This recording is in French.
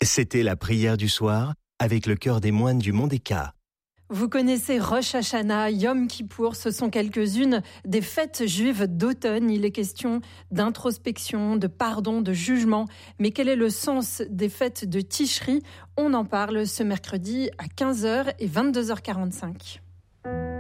C'était la prière du soir avec le chœur des moines du Mont Eka. Vous connaissez Rosh Hashanah, Yom Kippour, ce sont quelques-unes des fêtes juives d'automne. Il est question d'introspection, de pardon, de jugement. Mais quel est le sens des fêtes de Tishri ? On en parle ce mercredi à 15h et 22h45.